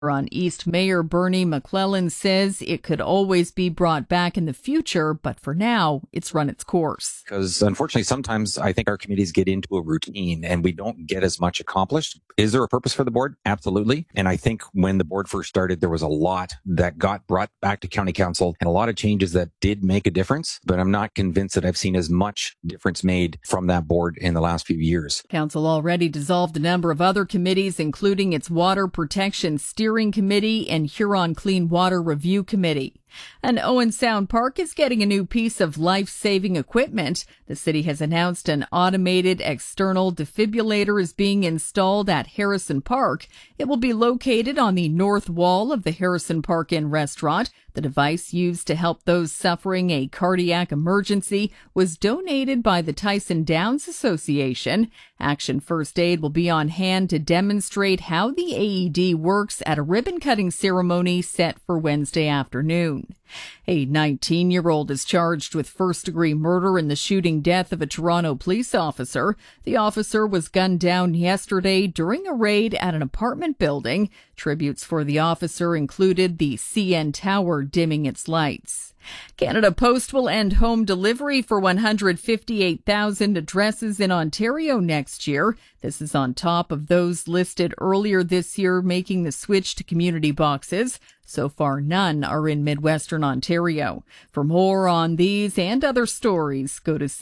On East, Mayor Bernie McClellan says it could always be brought back in the future, but for now, it's run its course. Because unfortunately, sometimes I think our committees get into a routine and we don't get as much accomplished. Is there a purpose for the board? Absolutely. And I think when the board first started, there was a lot that got brought back to county council and a lot of changes that did make a difference. But I'm not convinced that I've seen as much difference made from that board in the last few years. Council already dissolved a number of other committees, including its Water Protection Steering Committee and Huron Clean Water Review Committee. And Owen Sound Park is getting a new piece of life-saving equipment. The city has announced an automated external defibrillator is being installed at Harrison Park. It will be located on the north wall of the Harrison Park Inn restaurant. The device used to help those suffering a cardiac emergency was donated by the Tyson Downs Association. Action First Aid will be on hand to demonstrate how the AED works at a ribbon-cutting ceremony set for Wednesday afternoon. A 19-year-old is charged with first-degree murder in the shooting death of a Toronto police officer. The officer was gunned down yesterday during a raid at an apartment building. Tributes for the officer included the CN Tower dimming its lights. Canada Post will end home delivery for 158,000 addresses in Ontario next year. This is on top of those listed earlier this year making the switch to community boxes. So far, none are in Midwestern Ontario. For more on these and other stories, go to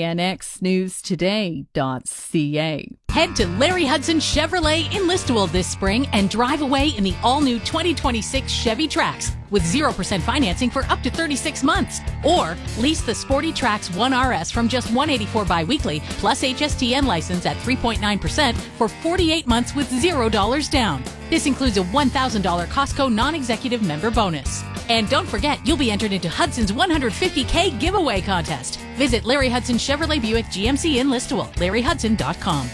cknxnewstoday.ca. Head to Larry Hudson Chevrolet in Listowel this spring and drive away in the all-new 2026 Chevy Trax with 0% financing for up to 36 months. Or lease the Sporty Trax 1RS from just $184 bi-weekly plus HSTN license at 3.9% for 48 months with $0 down. This includes a $1,000 Costco non-executive member bonus. And don't forget, you'll be entered into Hudson's $150K giveaway contest. Visit Larry Hudson Chevrolet Buick GMC in Listowel, LarryHudson.com.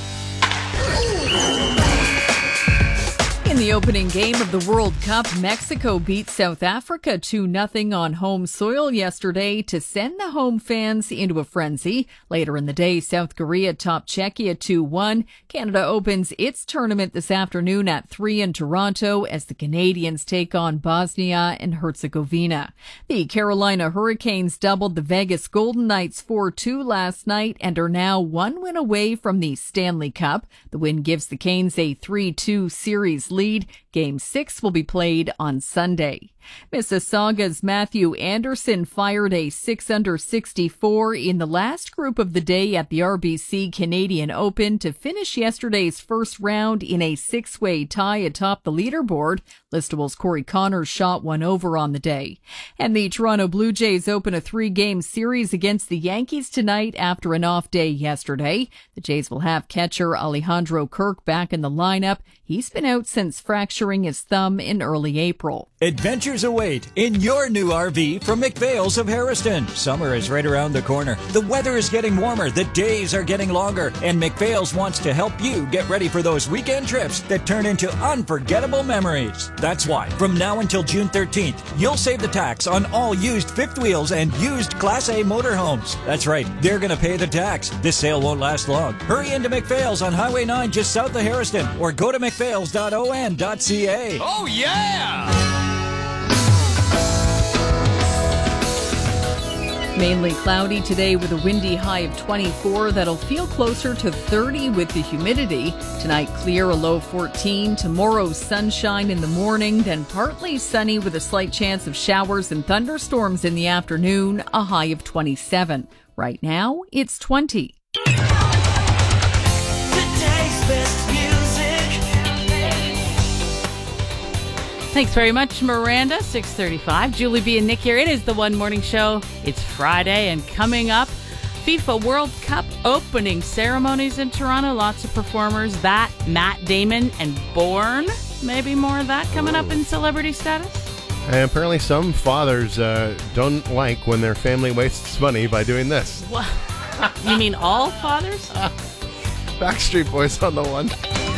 In the opening game of the World Cup, Mexico beat South Africa 2-0 on home soil yesterday to send the home fans into a frenzy. Later in the day, South Korea topped Czechia 2-1. Canada opens its tournament this afternoon at 3 in Toronto as the Canadians take on Bosnia and Herzegovina. The Carolina Hurricanes doubled the Vegas Golden Knights 4-2 last night and are now one win away from the Stanley Cup. The win gives the Canes a 3-2 series lead. Game 6 will be played on Sunday. Mississauga's Matthew Anderson fired a 6-under-64 in the last group of the day at the RBC Canadian Open to finish yesterday's first round in a 6-way tie atop the leaderboard. Listowel's Corey Connors shot one over on the day. And the Toronto Blue Jays open a 3-game series against the Yankees tonight after an off day yesterday. The Jays will have catcher Alejandro Kirk back in the lineup. He's been out since fracturing his thumb in early April. Adventures await in your new RV from McPhail's of Harrison. Summer is right around the corner. The weather is getting warmer. The days are getting longer. And McPhail's wants to help you get ready for those weekend trips that turn into unforgettable memories. That's why, from now until June 13th, you'll save the tax on all used fifth wheels and used Class A motorhomes. That's right, they're going to pay the tax. This sale won't last long. Hurry into McPhail's on Highway 9 just south of Harrison or go to mcphails.on.ca. Oh, yeah! Mainly cloudy today with a windy high of 24 that'll feel closer to 30 with the humidity. Tonight clear, a low 14. Tomorrow sunshine in the morning, then partly sunny with a slight chance of showers and thunderstorms in the afternoon, a high of 27. Right now, it's 20. Today's best music. Thanks very much, Miranda. 6:35. Julie B. and Nick here. It is the One Morning Show. It's Friday, and coming up, FIFA World Cup opening ceremonies in Toronto. Lots of performers. That, Matt Damon, and Bourne. Maybe more of that coming up in celebrity status. And apparently some fathers don't like when their family wastes money by doing this. What? You mean all fathers? Backstreet Boys on the one.